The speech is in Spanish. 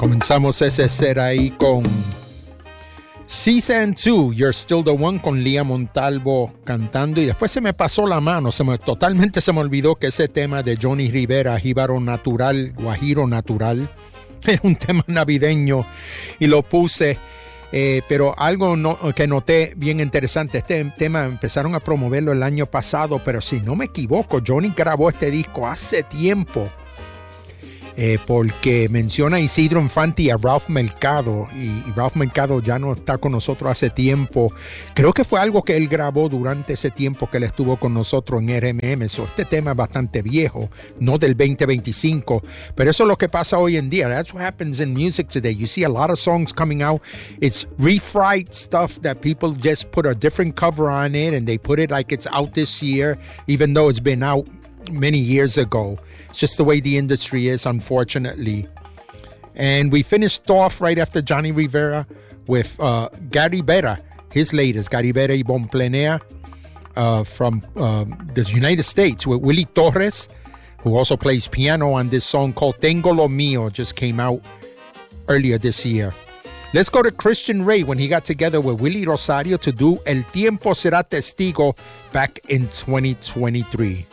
Comenzamos ese set ahí con Season 2, You're Still the One, con Lía Montalvo cantando, y después se me pasó la mano, totalmente se me olvidó que ese tema de Johnny Rivera, Jíbaro Natural, Guajiro Natural, es un tema navideño y lo puse, pero algo que noté bien interesante, este tema empezaron a promoverlo el año pasado, pero si no me equivoco, Johnny grabó este disco hace tiempo. Porque menciona a Isidro Infante y a Ralph Mercado, y Ralph Mercado ya no está con nosotros hace tiempo. Creo que fue algo que él grabó durante ese tiempo que él estuvo con nosotros en RMM. Este tema es bastante viejo, no del 2025, pero eso es lo que pasa hoy en día. That's what happens in music today. You see a lot of songs coming out, it's refried stuff that people just put a different cover on it and they put it like it's out this year, even though it's been out many years ago. It's just the way the industry is, unfortunately. And we finished off right after Johnny Rivera with Gary Vera, his latest, Gary Vera y Bon Plein from the United States, with Willie Torres, who also plays piano on this song called Tengo Lo Mío, just came out earlier this year. Let's go to Christian Ray when he got together with Willie Rosario to do El Tiempo Será Testigo back in 2023.